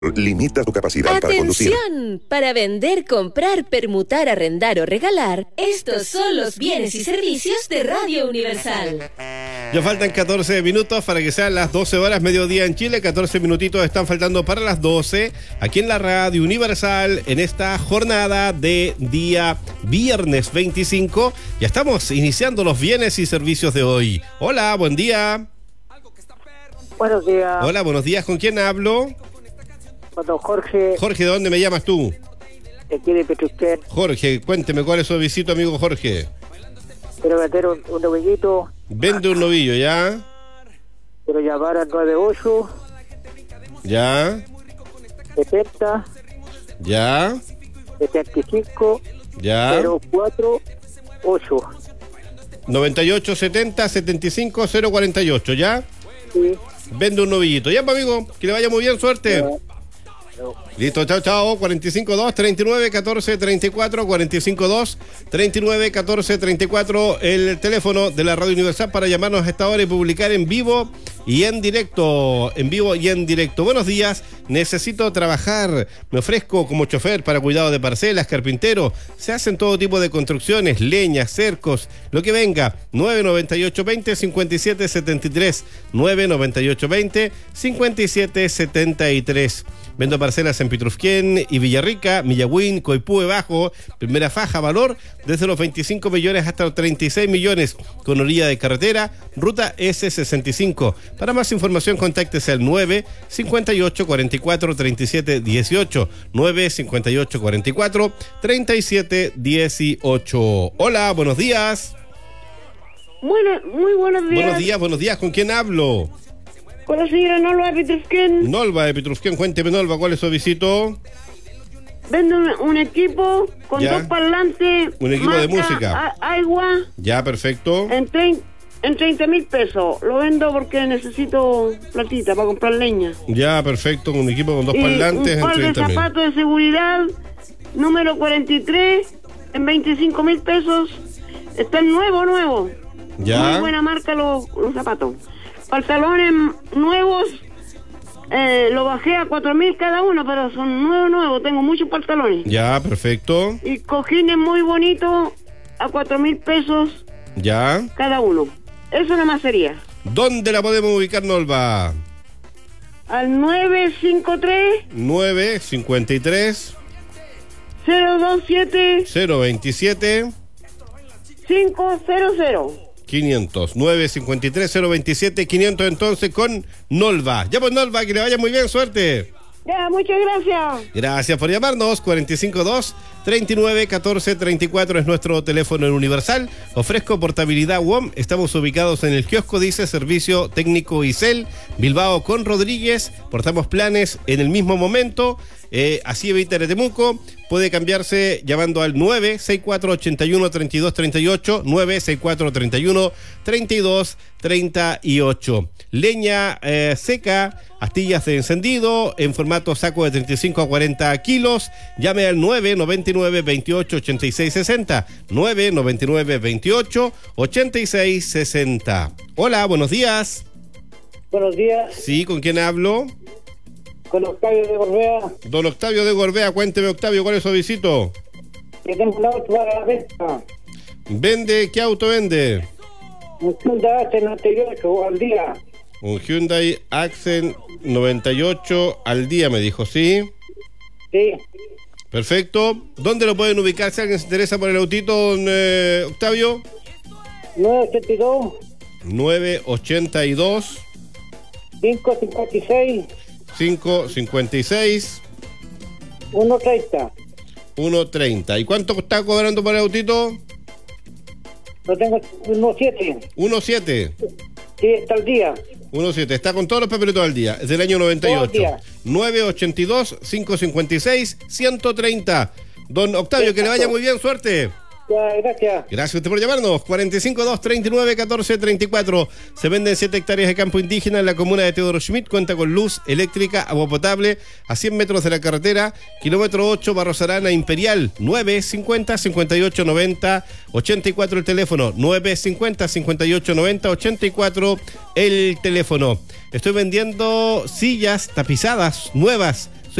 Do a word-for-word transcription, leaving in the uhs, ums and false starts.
Limita tu capacidad para conducir. ¡Atención! Para vender, comprar, permutar, arrendar o regalar, estos son los bienes y servicios de Radio Universal. Ya faltan catorce minutos para que sean las doce horas, mediodía en Chile. catorce minutitos están faltando para las doce, aquí en la Radio Universal, en esta jornada de día viernes veinticinco. Ya estamos iniciando los bienes y servicios de hoy. Hola, buen día. Buenos días. Hola, buenos días. ¿Con quién hablo? Cuando Jorge. Jorge, ¿de dónde me llamas tú? Te quiere Petrusquén. Jorge, cuénteme cuál es su visito, amigo Jorge. Quiero vender un, un novillito. Vende un novillo, ¿ya? Quiero llamar al nueve ocho. ¿Ya? setenta. ¿Ya? setenta y cinco. ¿Ya? cero cuatro ocho. noventa y ocho setenta setenta y cinco cero cuarenta y ocho, ¿ya? Sí. Vende un novillito. Ya, amigo, que le vaya muy bien, suerte. Ya. Listo, chao, chao. cuarenta y cinco dos, treinta y nueve, catorce, treinta y cuatro, cuarenta y cinco dos, treinta y nueve, catorce, treinta y cuatro, el teléfono de la Radio Universal para llamarnos a esta hora y publicar en vivo y en directo. En vivo y en directo. Buenos días, necesito trabajar. Me ofrezco como chofer para cuidado de parcelas, carpintero. Se hacen todo tipo de construcciones, leñas, cercos, lo que venga. nueve noventa y ocho veinte, cincuenta y siete setenta y tres. nueve noventa y ocho veinte, cincuenta y siete setenta y tres. Vendo parcelas en Pitrufquén y Villarrica, Millagüín, Coipúe Bajo, primera faja, valor desde los veinticinco millones hasta los treinta y seis millones, con orilla de carretera, ruta ese sesenta y cinco. Para más información, contáctese al nueve cincuenta y ocho cuarenta y cuatro treinta y siete dieciocho, nueve cincuenta y ocho cuarenta y cuatro treinta y siete dieciocho. Hola, buenos días. Bueno, muy buenos días. Buenos días, buenos días. ¿Con quién hablo? Con la señora Nolva de Pitrufquén. Nolva de Pitrufquén, cuénteme, Nolva, ¿cuál es su visito? Vendo un, un equipo con Ya. dos parlantes. Un equipo de marca música. a- Agua Ya, perfecto. en, trein- en treinta mil pesos. Lo vendo porque necesito platita para comprar leña. Ya, perfecto, un equipo con dos Y parlantes un en par de treinta mil. zapatos de seguridad, número cuarenta y tres, en veinticinco mil pesos. Están nuevo, nuevo. Ya. Muy buena marca los, los zapatos. Pantalones nuevos, eh, lo bajé a cuatro mil cada uno, pero son nuevos, nuevos. Tengo muchos pantalones. Ya, perfecto. Y cojines muy bonitos a cuatro mil pesos Ya. cada uno. Eso nada más sería. ¿Dónde la podemos ubicar, Nolva? Al nueve cinco tres, nueve cincuenta y tres, cero dos siete, cero veintisiete, cinco cero cero. quinientos. nueve cincuenta y tres, cero veintisiete, quinientos entonces con Nolva. Ya pues, Nolva, que le vaya muy bien, suerte. Ya, muchas gracias. Gracias por llamarnos. cuarenta y cinco dos, treinta y nueve, catorce, treinta y cuatro es nuestro teléfono en Universal. Ofrezco portabilidad W O M. Estamos ubicados en el kiosco, dice Servicio Técnico ICEL, Bilbao con Rodríguez. Portamos planes en el mismo momento. Eh, así evita Temuco. Puede cambiarse llamando al nueve seis cuatro, ocho uno, tres dos tres ocho, nueve seis cuatro, tres uno, tres dos tres ocho. Leña eh, seca, astillas de encendido en formato saco de treinta y cinco a cuarenta kilos. Llame al nueve noventa y nueve, veintiocho, ochenta y seis sesenta, nueve noventa y nueve, veintiocho, ochenta y seis sesenta. Hola, buenos días. Buenos días. Sí, ¿con quién hablo? Con Octavio de Gorbea. Don Octavio de Gorbea, cuénteme, Octavio, ¿cuál es su visito? Que tengo un auto para la venta. ¿Vende? ¿Qué auto vende? Un Hyundai H noventa y ocho al día. Un Hyundai Accent noventa y ocho al día, me dijo, ¿sí? Sí. Perfecto. ¿Dónde lo pueden ubicar si alguien se interesa por el autito, don eh, Octavio? nueve ochenta y dos, nueve ochenta y dos, cinco cincuenta y seis, cinco cincuenta y seis, uno treinta. uno treinta. ¿Y cuánto está cobrando por el autito? Lo tengo uno siete. uno siete. Sí, está al día. uno siete. Está con todos los papelitos al día. Es del año noventa y Todo el ocho. día. nueve ochenta y dos, cinco cincuenta y seis, ciento treinta. Don Octavio, que le vaya muy bien, suerte. Ya, gracias. Gracias a usted por llamarnos. cuarenta y cinco dos, treinta y nueve, catorce, treinta y cuatro. Se venden siete hectáreas de campo indígena en la comuna de Teodoro Schmidt. Cuenta con luz eléctrica, agua potable a cien metros de la carretera. Kilómetro ocho, Barros Arana, Imperial. nueve cincuenta, cincuenta y ocho, noventa, ochenta y cuatro el teléfono. nueve cincuenta, cincuenta y ocho, noventa, ochenta y cuatro el teléfono. Estoy vendiendo sillas tapizadas nuevas